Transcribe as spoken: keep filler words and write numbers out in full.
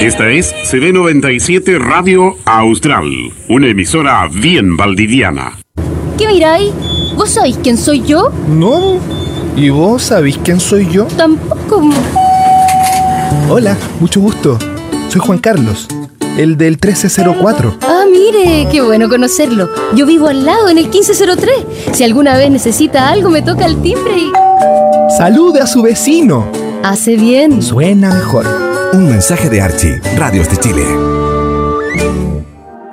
Esta es C D noventa y siete Radio Austral, una emisora bien valdiviana. ¿Qué miráis? ¿Vos sabéis quién soy yo? No. ¿Y vos sabéis quién soy yo? Tampoco. Hola, mucho gusto. Soy Juan Carlos, el del trece cero cuatro. Ah, mire, qué bueno conocerlo. Yo vivo al lado, en el quince cero tres. Si alguna vez necesita algo, me toca el timbre y... ¡Salude a su vecino! Hace bien. Suena mejor. Un mensaje de Archie, Radios de Chile.